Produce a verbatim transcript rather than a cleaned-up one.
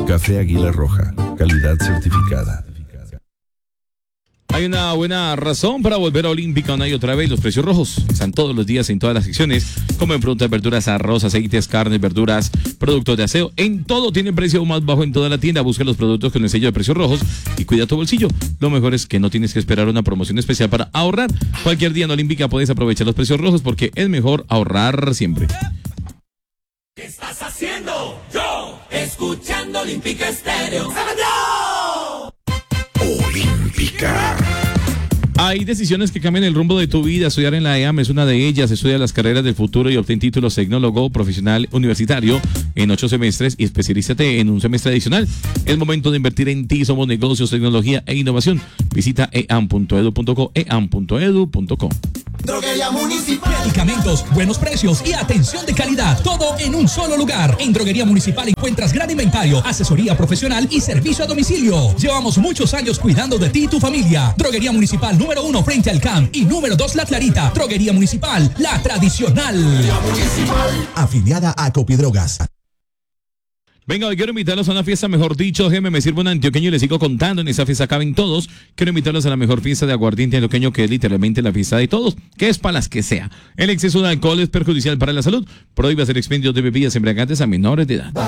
Café Águila Roja, calidad certificada. Hay una buena razón para volver a Olímpica una y otra vez. Los precios rojos están todos los días en todas las secciones, como en frutas, verduras, arroz, aceites, carnes, verduras, productos de aseo. En todo tienen precio más bajo en toda la tienda. Busca los productos con el sello de precios rojos y cuida tu bolsillo. Lo mejor es que no tienes que esperar una promoción especial para ahorrar. Cualquier día en Olímpica puedes aprovechar los precios rojos porque es mejor ahorrar siempre. ¿Qué estás haciendo? Yo, escuchando Olímpica Estéreo. ¡Sábado! Olímpica. Hay decisiones que cambian el rumbo de tu vida. Estudiar en la E A M es una de ellas. Estudia las carreras del futuro y obtén título tecnólogo profesional universitario en ocho semestres y especialízate en un semestre adicional. Es momento de invertir en ti. Somos negocios, tecnología e innovación. Visita e a m punto edu punto co, e a m punto edu punto co. Droguería Municipal. Medicamentos, buenos precios y atención de calidad. Todo en un solo lugar. En Droguería Municipal encuentras gran inventario, asesoría profesional y servicio a domicilio. Llevamos muchos años cuidando de ti y tu familia. Droguería Municipal número uno frente al C A M y número dos La Clarita. Droguería Municipal, la tradicional. Municipal. Afiliada a Copidrogas. Venga, hoy quiero invitarlos a una fiesta, mejor dicho, déjeme me sirvo un antioqueño y les sigo contando, en esa fiesta caben todos. Quiero invitarlos a la mejor fiesta de aguardiente antioqueño, que es literalmente la fiesta de todos, que es para las que sea. El exceso de alcohol es perjudicial para la salud. Prohíbe hacer expendios de bebidas embriagantes a menores de edad.